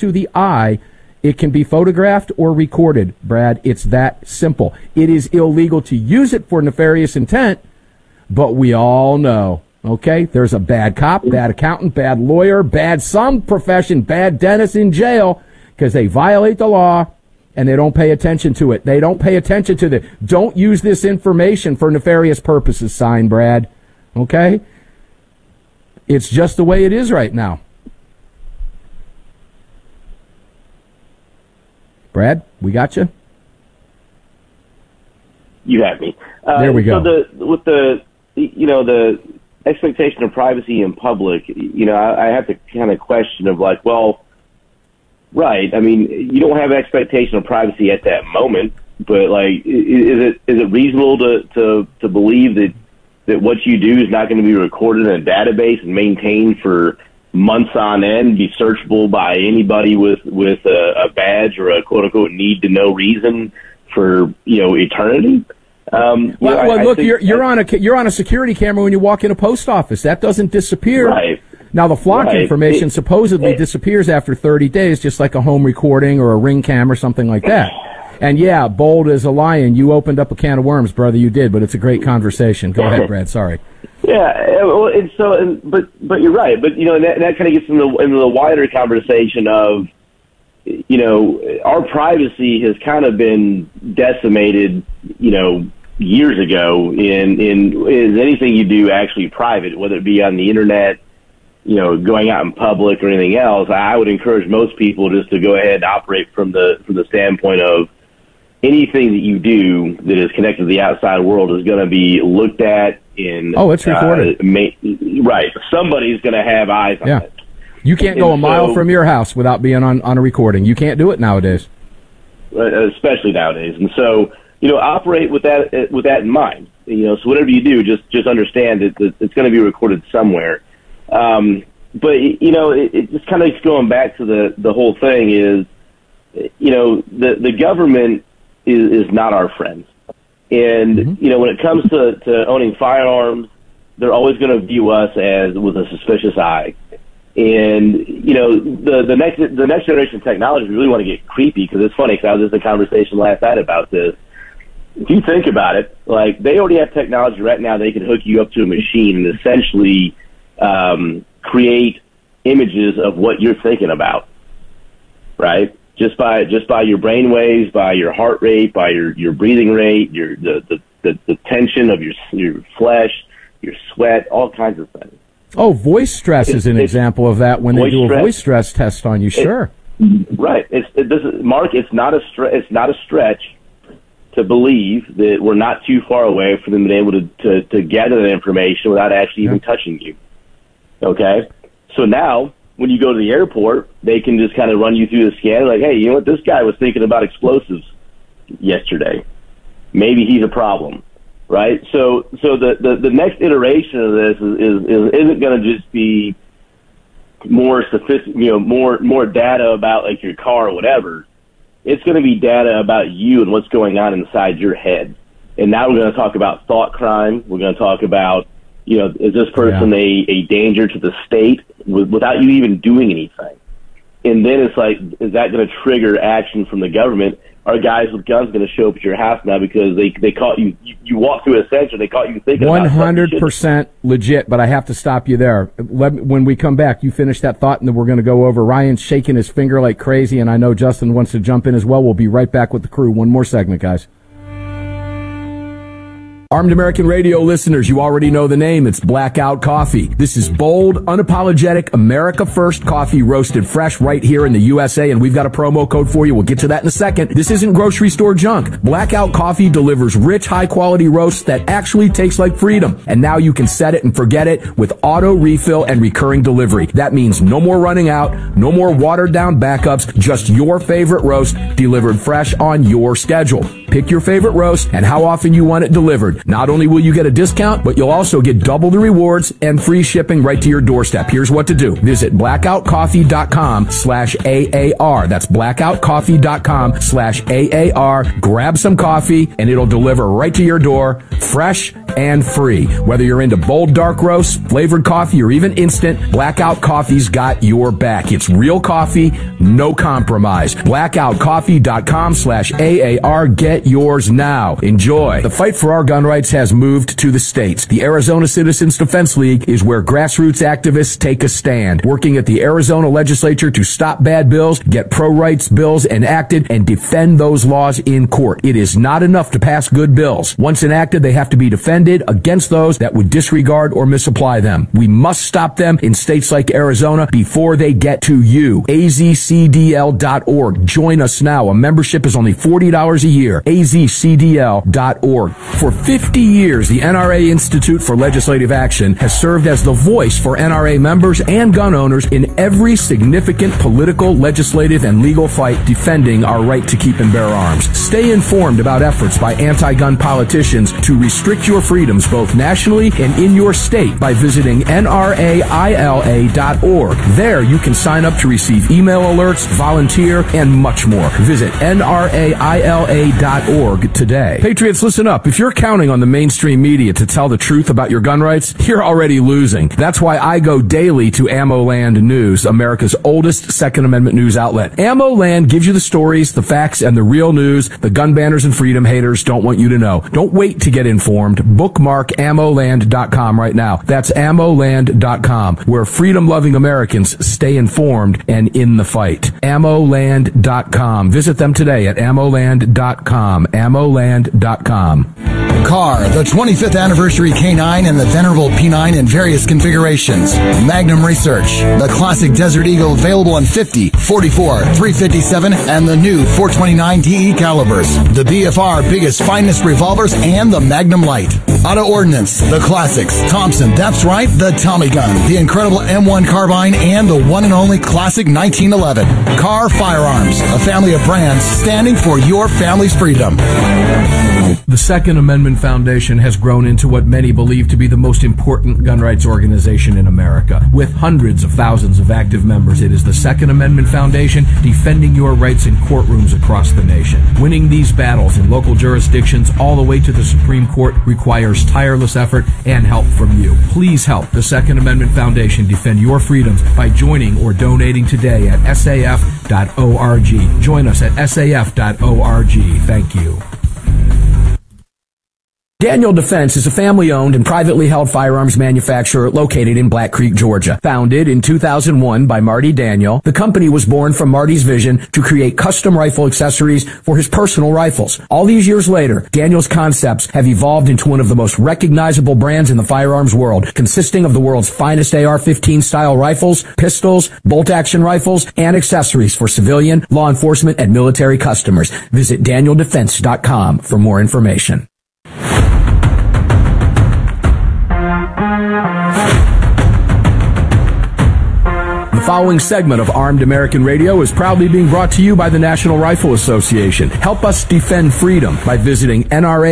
to the eye, it can be photographed or recorded, Brad. It's that simple. It is illegal to use it for nefarious intent, but we all know, okay, there's a bad cop, bad accountant, bad lawyer, bad some profession, bad dentist in jail because they violate the law and they don't pay attention to it. They don't pay attention to the, don't use this information for nefarious purposes sign, Brad. Okay? It's just the way it is right now. Brad, we got you? You have me. There we go. So with the expectation of privacy in public, I have to kind of question of like, well, right. I mean, you don't have expectation of privacy at that moment, but like, is it reasonable to believe that what you do is not going to be recorded in a database and maintained for months on end, be searchable by anybody with a badge or a quote unquote need to know reason for eternity? Look, you're on a security camera when you walk in a post office. That doesn't disappear. Right. Now, the flock information supposedly disappears after 30 days, just like a home recording or a Ring cam or something like that. And yeah, bold as a lion, you opened up a can of worms, brother. You did, but it's a great conversation. Go ahead, Brad. Sorry. Yeah, well, but you're right. But that kind of gets into the wider conversation of our privacy has kind of been decimated years ago. Is anything you do actually private, whether it be on the internet, going out in public or anything else? I would encourage most people just to go ahead and operate from the standpoint of anything that you do that is connected to the outside world is going to be looked at in. Oh, it's recorded. Right. Somebody's going to have eyes on it. You can't go a mile from your house without being on a recording. You can't do it nowadays. Especially nowadays. And so, operate with that in mind. So whatever you do, just understand that it's going to be recorded somewhere. But it just kind of going back to the whole thing is, the government is not our friends. And, when it comes to owning firearms, they're always going to view us as with a suspicious eye. And, the next generation of technology, we really want to get creepy because it's funny because I was just in a conversation last night about this. If you think about it, like they already have technology right now, they can hook you up to a machine and essentially create images of what you're thinking about, right? Just by your brain waves, by your heart rate, by your breathing rate, the tension of your flesh, your sweat, all kinds of things. Oh, voice stress is an example of that when they do a voice stress test on you. Sure. Right. Mark, it's not a stretch to believe that we're not too far away from them being able to gather that information without actually even touching you. Okay? So now, when you go to the airport, they can just kind of run you through the scan, like, hey, you know what, this guy was thinking about explosives yesterday. Maybe he's a problem, right? So the next iteration of this isn't going to just be more sophisticated, more data about like your car or whatever. It's going to be data about you and what's going on inside your head. And now we're going to talk about thought crime. We're going to talk about, is this person a danger to the state without you even doing anything? And then it's like, is that going to trigger action from the government? Are guys with guns going to show up at your house now because they caught you? You walked through a center, they caught you thinking 100% legit, but I have to stop you there. When we come back, you finish that thought, and then we're going to go over. Ryan's shaking his finger like crazy, and I know Justin wants to jump in as well. We'll be right back with the crew. One more segment, guys. Armed American Radio listeners, you already know the name. It's Blackout Coffee. This is bold, unapologetic, America First coffee roasted fresh right here in the USA, and we've got a promo code for you. We'll get to that in a second. This isn't grocery store junk. Blackout Coffee delivers rich, high-quality roasts that actually taste like freedom. And now you can set it and forget it with auto refill and recurring delivery. That means no more running out, no more watered-down backups, just your favorite roast delivered fresh on your schedule. Pick your favorite roast and how often you want it delivered. Not only will you get a discount, but you'll also get double the rewards and free shipping right to your doorstep. Here's what to do. Visit blackoutcoffee.com/AAR. That's blackoutcoffee.com/AAR. Grab some coffee and it'll deliver right to your door, fresh and free. Whether you're into bold dark roast, flavored coffee, or even instant, Blackout Coffee's got your back. It's real coffee, no compromise. BlackoutCoffee.com/AAR. Get yours now. Enjoy. The fight for our gun rights has moved to the states. The Arizona Citizens Defense League is where grassroots activists take a stand, working at the Arizona legislature to stop bad bills, get pro-rights bills enacted, and defend those laws in court. It is not enough to pass good bills. Once enacted, they have to be defended against those that would disregard or misapply them. We must stop them in states like Arizona before they get to you. AZCDL.org. Join us now. A membership is only $40 a year. AZCDL.org. For 50 years, the NRA Institute for Legislative Action has served as the voice for NRA members and gun owners in every significant political, legislative, and legal fight defending our right to keep and bear arms. Stay informed about efforts by anti-gun politicians to restrict your freedoms both nationally and in your state by visiting NRAILA.org. There you can sign up to receive email alerts, volunteer, and much more. Visit NRAILA.org today. Patriots, listen up. If you're counting on the mainstream media to tell the truth about your gun rights, you're already losing. That's why I go daily to AmmoLand News, America's oldest Second Amendment news outlet. AmmoLand gives you the stories, the facts, and the real news the gun banners and freedom haters don't want you to know. Don't wait to get informed. Bookmark AmmoLand.com right now. That's AmmoLand.com, where freedom-loving Americans stay informed and in the fight. AmmoLand.com. Visit them today at AmmoLand.com. AmmoLand.com. Car, the 25th anniversary K9 and the venerable P9 in various configurations. Magnum Research, the classic Desert Eagle available in 50, 44, 357, and the new 429 DE calibers. The BFR biggest finest revolvers and the Magnum Light. Auto Ordnance, the classics. Thompson, that's right, the Tommy gun, the incredible M1 carbine, and the one and only classic 1911. Car Firearms, a family of brands standing for your family's freedom. The Second Amendment Foundation has grown into what many believe to be the most important gun rights organization in America. With hundreds of thousands of active members, it is the Second Amendment Foundation defending your rights in courtrooms across the nation. Winning these battles in local jurisdictions all the way to the Supreme Court requires tireless effort and help from you. Please help the Second Amendment Foundation defend your freedoms by joining or donating today at SAF.org. Join us at SAF.org. Thank you. Daniel Defense is a family-owned and privately held firearms manufacturer located in Black Creek, Georgia. Founded in 2001 by Marty Daniel, the company was born from Marty's vision to create custom rifle accessories for his personal rifles. All these years later, Daniel's concepts have evolved into one of the most recognizable brands in the firearms world, consisting of the world's finest AR-15 style rifles, pistols, bolt-action rifles, and accessories for civilian, law enforcement, and military customers. Visit DanielDefense.com for more information. The following segment of Armed American Radio is proudly being brought to you by the National Rifle Association. Help us defend freedom by visiting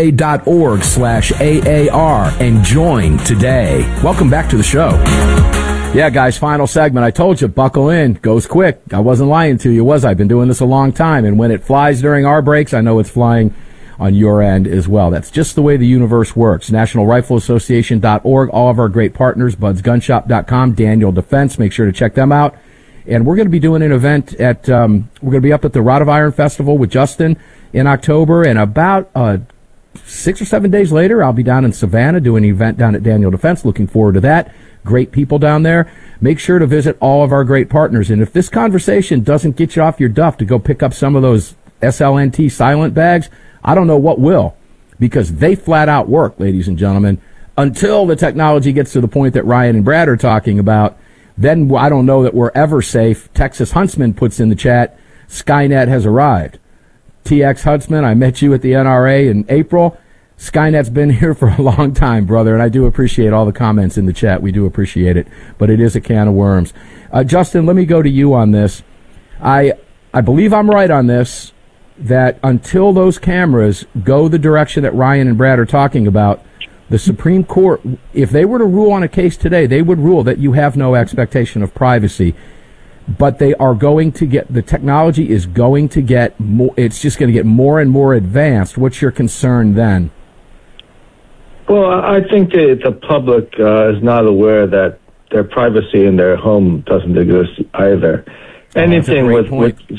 NRA.org/AAR and join today. Welcome back to the show. Yeah, guys, final segment. I told you, buckle in. Goes quick. I wasn't lying to you, was I? I've been doing this a long time, and when it flies during our breaks, I know it's flying on your end as well. That's just the way the universe works. NationalRifleAssociation.org, all of our great partners, BudsGunShop.com, Daniel Defense. Make sure to check them out. And we're going to be doing an event at, we're going to be up at the Rod of Iron Festival with Justin in October. And about 6 or 7 days later, I'll be down in Savannah doing an event down at Daniel Defense. Looking forward to that. Great people down there. Make sure to visit all of our great partners. And if this conversation doesn't get you off your duff to go pick up some of those SLNT silent bags, I don't know what will, because they flat out work, ladies and gentlemen, until the technology gets to the point that Ryan and Brad are talking about. Then I don't know that we're ever safe. Texas Huntsman puts in the chat, Skynet has arrived. TX Huntsman, I met you at the NRA in April. Skynet's been here for a long time, brother, and I do appreciate all the comments in the chat. We do appreciate it, but it is a can of worms. Justin, let me go to you on this. I believe I'm right on this, that until those cameras go the direction that Ryan and Brad are talking about, the Supreme Court, if they were to rule on a case today, they would rule that you have no expectation of privacy. But they are going to get, the technology is going to get more, it's just going to get more and more advanced. What's your concern then? Well, I think the public is not aware that their privacy in their home doesn't exist either. Anything with